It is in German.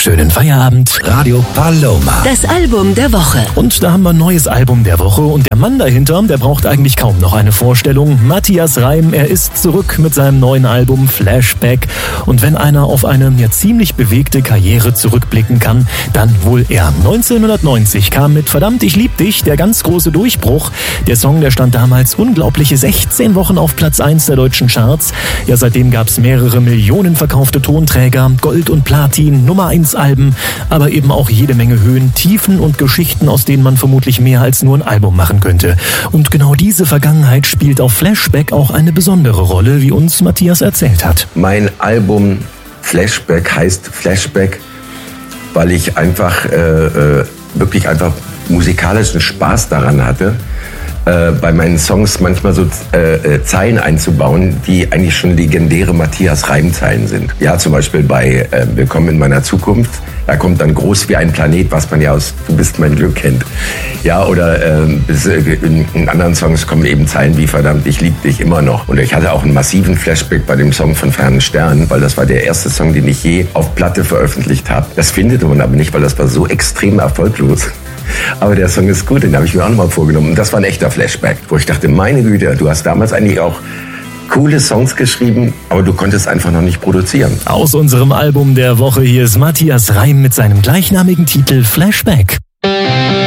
Schönen Feierabend, Radio Paloma. Das Album der Woche. Und da haben wir ein neues Album der Woche und der Mann dahinter, der braucht eigentlich kaum noch eine Vorstellung. Matthias Reim, er ist zurück mit seinem neuen Album Flashback. Und wenn einer auf eine ziemlich bewegte Karriere zurückblicken kann, dann wohl er. 1990 kam mit Verdammt, ich lieb dich der ganz große Durchbruch. Der Song, der stand damals unglaubliche 16 Wochen auf Platz 1 der deutschen Charts. Ja, seitdem gab's mehrere Millionen verkaufte Tonträger, Gold und Platin, Nummer 1 Alben, aber eben auch jede Menge Höhen, Tiefen und Geschichten, aus denen man vermutlich mehr als nur ein Album machen könnte. Und genau diese Vergangenheit spielt auf Flashback auch eine besondere Rolle, wie uns Matthias erzählt hat. Mein Album Flashback heißt Flashback, weil ich einfach wirklich einfach musikalischen Spaß daran hatte, bei meinen Songs manchmal so Zeilen einzubauen, die eigentlich schon legendäre Matthias Reim-Zeilen sind. Ja, zum Beispiel bei Willkommen in meiner Zukunft, da kommt dann groß wie ein Planet, was man ja aus Du bist mein Glück kennt. Ja, oder in anderen Songs kommen eben Zeilen wie Verdammt, ich lieb dich immer noch. Und ich hatte auch einen massiven Flashback bei dem Song von Fernen Sternen, weil das war der erste Song, den ich je auf Platte veröffentlicht habe. Das findet man aber nicht, weil das war so extrem erfolglos. Aber der Song ist gut, den habe ich mir auch nochmal vorgenommen. Und das war ein echter Flashback, wo ich dachte, meine Güte, du hast damals eigentlich auch coole Songs geschrieben, aber du konntest einfach noch nicht produzieren. Aus unserem Album der Woche hier ist Matthias Reim mit seinem gleichnamigen Titel Flashback.